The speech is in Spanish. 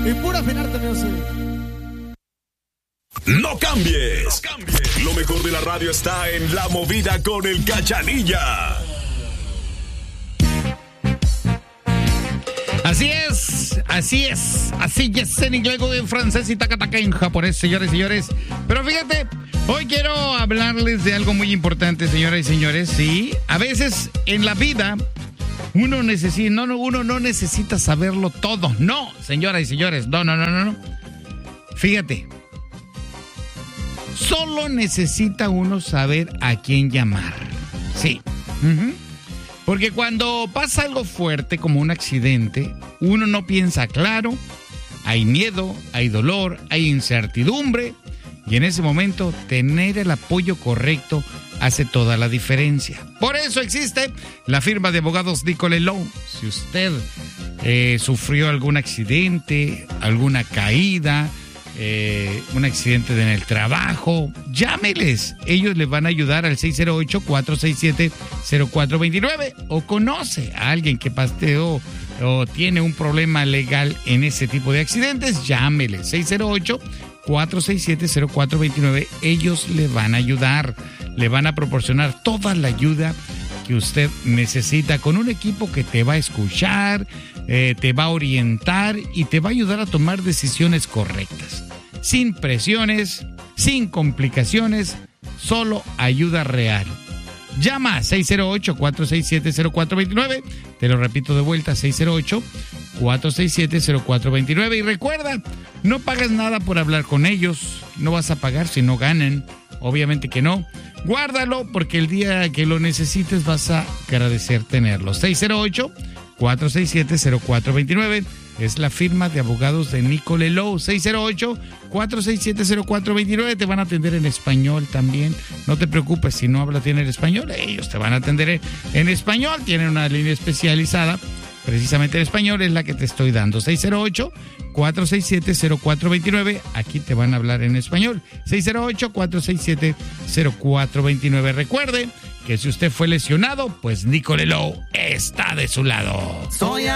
Y pura afinarte, music. No cambies. Lo mejor de la radio está en La Movida con el Cachanilla. Así es, en inglés, en francés y tacataca en japonés, señores y señores. Pero fíjate, hoy quiero hablarles de algo muy importante, señoras y señores. Sí, a veces en la vida uno no necesita saberlo todo. No, señoras y señores, no. Fíjate, solo necesita uno saber a quién llamar. Sí. Porque cuando pasa algo fuerte como un accidente, uno no piensa claro, hay miedo, hay dolor, hay incertidumbre, y en ese momento tener el apoyo correcto hace toda la diferencia. Por eso existe la firma de abogados Nicole Law. Si usted sufrió algún accidente, alguna caída, un accidente en el trabajo, llámeles. Ellos les van a ayudar al 608-467-0429 o conoce a alguien que pasteó o tiene un problema legal en ese tipo de accidentes, llámeles. 608-467-0429. Ellos le van a ayudar, le van a proporcionar toda la ayuda que usted necesita con un equipo que te va a escuchar, te va a orientar y te va a ayudar a tomar decisiones correctas. Sin presiones, sin complicaciones, solo ayuda real. Llama a 608-467-0429. Te lo repito de vuelta, 608-467-0429. Y recuerda, no pagas nada por hablar con ellos. No vas a pagar si no ganan. Obviamente que no. Guárdalo porque el día que lo necesites vas a agradecer tenerlo. 608-467-0429. Es la firma de abogados de Nicole Law. 608-467-0429. Te van a atender en español también. No te preocupes si no hablas bien el español. Ellos te van a atender en español. Tienen una línea especializada. Precisamente en español es la que te estoy dando. 608-467-0429. Aquí te van a hablar en español. 608-467-0429. Recuerde que si usted fue lesionado, pues Nicole Law está de su lado. Soy